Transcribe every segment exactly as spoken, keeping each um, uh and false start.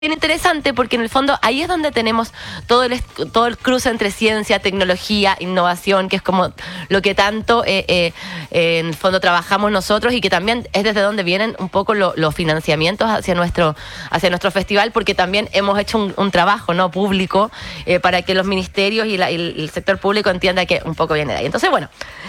bien interesante porque en el fondo ahí es donde tenemos todo el, todo el cruce entre ciencia, tecnología, innovación, que es como lo que tanto eh, eh, eh, en el fondo trabajamos nosotros y que también es desde donde vienen un poco lo, los financiamientos hacia nuestro, hacia nuestro festival, porque también hemos hecho un, un trabajo no público eh, para que los ministerios y, la, y el sector público entienda que un poco viene de ahí. Entonces, bueno,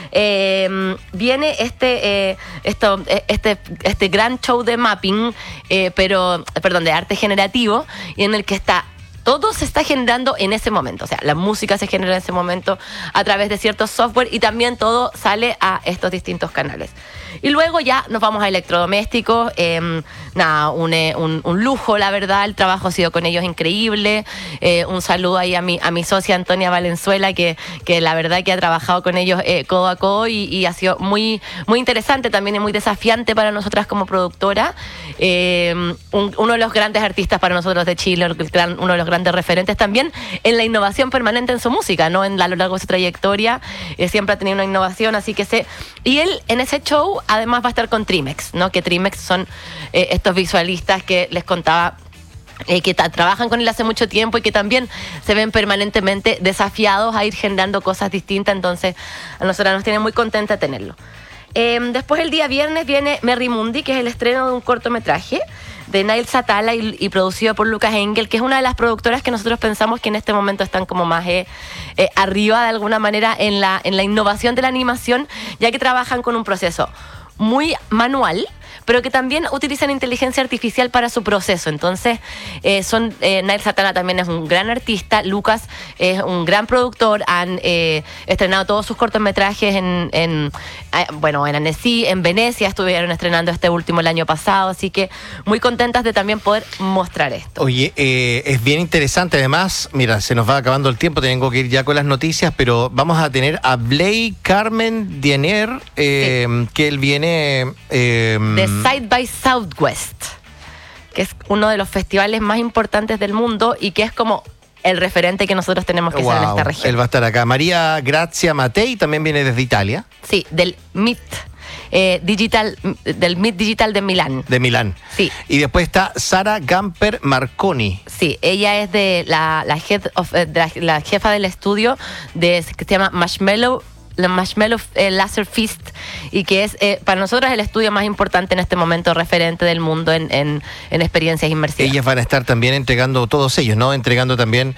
eh, viene este, eh, esto, este, este gran show de mapping, eh, pero, perdón, de arte generativo, y en el que está todo se está generando en ese momento, o sea, la música se genera en ese momento a través de ciertos software y también todo sale a estos distintos canales. Y luego ya nos vamos a electrodomésticos, eh, nada, un, un, un lujo, la verdad, el trabajo ha sido con ellos increíble. Eh, un saludo ahí a mi, a mi socia Antonia Valenzuela, que, que la verdad que ha trabajado con ellos eh, codo a codo y, y ha sido muy, muy interesante también y muy desafiante para nosotras como productora. Eh, un, uno de los grandes artistas para nosotros de Chile, el gran, uno de los grandes referentes también en la innovación permanente en su música, ¿no? En, a lo largo de su trayectoria eh, siempre ha tenido una innovación, así que se... Y él en ese show además va a estar con Trimex, ¿no? Que Trimex son eh, estos visualistas que les contaba eh, que trabajan con él hace mucho tiempo y que también se ven permanentemente desafiados a ir generando cosas distintas, entonces a nosotros nos tiene muy contenta tenerlo. Eh, después el día viernes viene Merry Mundi, que es el estreno de un cortometraje de Nail Satala y, y producido por Lucas Engel, que es una de las productoras que nosotros pensamos que en este momento están como más eh, eh, arriba de alguna manera en la, en la innovación de la animación, ya que trabajan con un proceso muy manual, pero que también utilizan inteligencia artificial para su proceso. Entonces, eh, son eh, Nail Satala también es un gran artista, Lucas es un gran productor, han eh, estrenado todos sus cortometrajes en, en eh, bueno, en Annecy, en Venecia, estuvieron estrenando este último el año pasado, así que muy contentas de también poder mostrar esto. Oye, eh, es bien interesante, además, mira, se nos va acabando el tiempo, tengo que ir ya con las noticias, pero vamos a tener a Blake Carmen Diener, eh, sí. que él viene... Eh, de South by Southwest, que es uno de los festivales más importantes del mundo y que es como el referente que nosotros tenemos que wow, ser en esta región. Él va a estar acá. María Grazia Matei también viene desde Italia. Sí, del M I T eh, Digital, del M I T Digital de Milán. De Milán. Sí. Y después está Sara Gamper Marconi. Sí, ella es de la, la, head of, de la, la jefa del estudio de, que se llama Marshmallow la Marshmallow eh, Laser Fist, y que es eh, para nosotros el estudio más importante en este momento, referente del mundo en, en, en experiencias inmersivas. Ellas van a estar también entregando, todos ellos, ¿no? Entregando también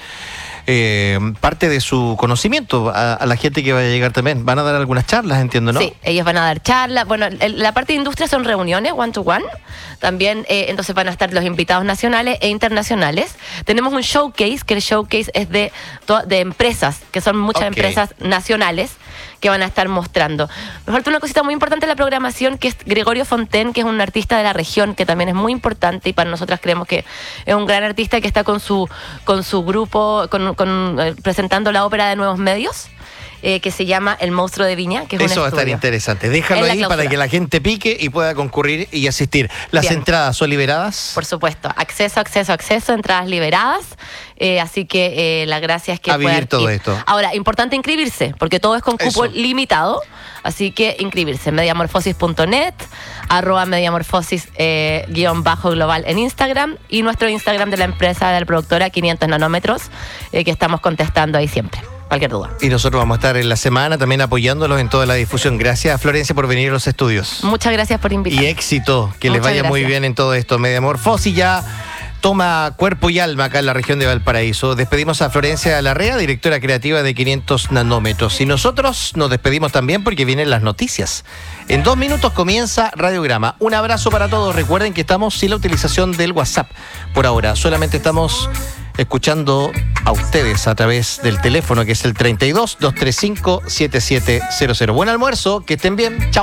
eh, parte de su conocimiento a, a la gente que vaya a llegar también. Van a dar algunas charlas, entiendo, ¿no? Sí, ellos van a dar charlas. Bueno, el, la parte de industria son reuniones one to one. También, eh, entonces van a estar los invitados nacionales e internacionales. Tenemos un showcase, que el showcase es de, de empresas, que son muchas okay. empresas nacionales que van a estar mostrando. Me falta una cosita muy importante en la programación, que es Gregorio Fontaine, que es un artista de la región, que también es muy importante y para nosotras creemos que es un gran artista que está con su, con su grupo, con, con, eh, presentando la ópera de Nuevos Medios. Eh, que se llama El Monstruo de Viña, que es Eso un va a estar interesante. Déjalo ahí para que la gente pique y pueda concurrir y asistir. ¿Las Bien. entradas son liberadas? Por supuesto. Acceso, acceso, acceso, entradas liberadas. Eh, así que eh, la gracia es que a vivir todo ir. esto. Ahora, importante inscribirse, porque todo es con cupo Eso. limitado. Así que inscribirse. Mediamorfosis punto net, arroba mediamorfosis eh, guión bajo global en Instagram y nuestro Instagram de la empresa, de la productora quinientos nanómetros, eh, que estamos contestando ahí siempre. Cualquier duda. Y nosotros vamos a estar en la semana también apoyándolos en toda la difusión. Gracias, Florencia, por venir a los estudios. Muchas gracias por invitarme. Y éxito, que Muchas les vaya gracias. muy bien en todo esto. Mediamorfosis ya toma cuerpo y alma acá en la región de Valparaíso. Despedimos a Florencia Larrea, directora creativa de quinientos nanómetros. Y nosotros nos despedimos también porque vienen las noticias. En dos minutos comienza Radiograma. Un abrazo para todos. Recuerden que estamos sin la utilización del WhatsApp por ahora. Solamente estamos escuchando a ustedes a través del teléfono, que es el treinta y dos, doscientos treinta y cinco, setenta y siete cero cero. Buen almuerzo, que estén bien. Chao.